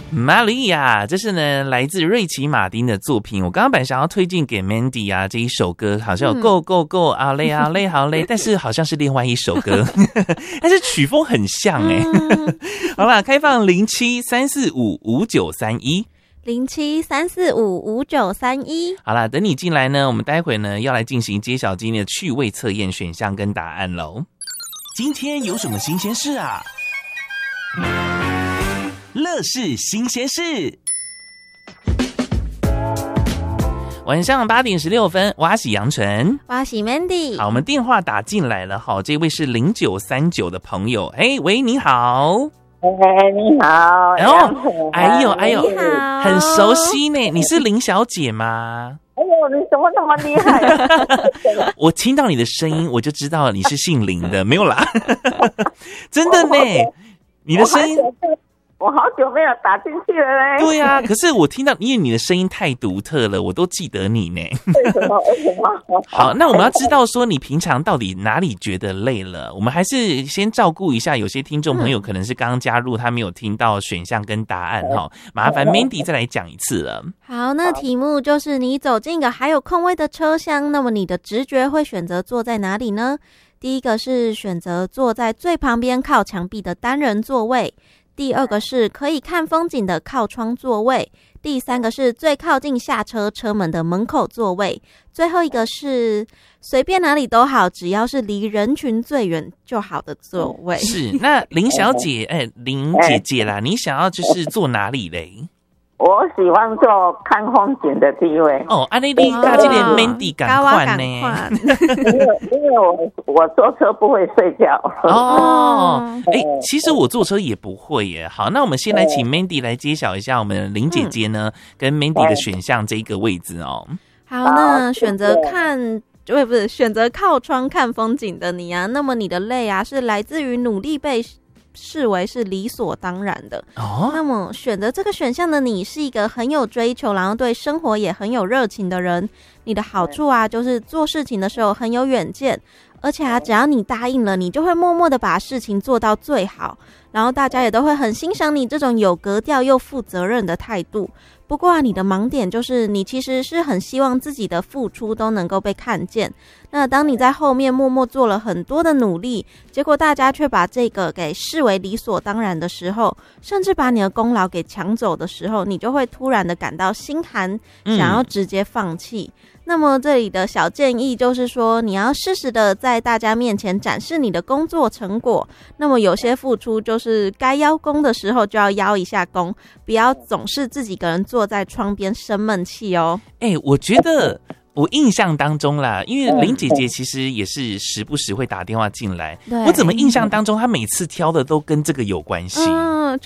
玛利亚，这是呢来自瑞奇马丁的作品。我刚刚本来想要推荐给 Mandy 啊，这一首歌好像有 Go Go Go 啊累啊累好累，但是好像是另外一首歌，但是曲风很像好啦，开放07-345-5931。 07-345-5931。 好啦，等你进来呢，我们待会呢要来进行揭晓今天的趣味测验选项跟答案喽。今天有什么新鲜事啊？乐事新鲜事。晚上8点16分，我是杨纯， 我是 Mandy。 好，我们电话打进来了，好，这位是0939的朋友，喂，你好。 你好。 哎呦， 你好， 很熟悉呢，你是林小姐吗？ 哎呦，你怎么那么厉害我听到你的声音，我就知道你是姓林的，没有啦，真的呢，你的声音。 我好久没有打进去了嘞。 对啊，可是我听到，因为你的声音太独特了，我都记得你呢。 为什么？ 好，那我们要知道说你平常到底哪里觉得累了，我们还是先照顾一下，有些听众朋友可能是刚刚加入，他没有听到选项跟答案麻烦 Mandy 再来讲一次了。 好，那题目就是你走进一个还有空位的车厢，那么你的直觉会选择坐在哪里呢？第一个是选择坐在最旁边靠墙壁的单人座位，第二个是可以看风景的靠窗座位，第三个是最靠近下车车门的门口座位，最后一个是随便哪里都好，只要是离人群最远就好的座位。 是，那林小姐，林姐姐啦，你想要就是坐哪里嘞？ 我喜欢坐看风景的地位。 安妮丽跟这个 Mandy 赶快呢， 因为我坐车不会睡觉。 其实我坐车也不会耶。好，那我们先来请 Mandy 来揭晓一下我们林姐姐呢跟 Mandy 的选项这一个位置哦。 好，那选择选择靠窗看风景的你啊，那么你的累啊是来自于努力被视为是理所当然的那么选择这个选项的你是一个很有追求，然后对生活也很有热情的人。你的好处啊就是做事情的时候很有远见，而且只要你答应了，你就会默默的把事情做到最好，然后大家也都会很欣赏你这种有格调又负责任的态度。不过你的盲点就是你其实是很希望自己的付出都能够被看见。那当你在后面默默做了很多的努力，结果大家却把这个给视为理所当然的时候，甚至把你的功劳给抢走的时候，你就会突然的感到心寒，想要直接放弃。那么这里的小建议就是说，你要适时的在大家面前展示你的工作成果。那么有些付出就是该邀功的时候就要邀一下功，不要总是自己一个人坐在窗边生闷气哦。 我觉得我印象当中啦，因为林姐姐其实也是时不时会打电话进来，我怎么印象当中她每次挑的都跟这个有关系？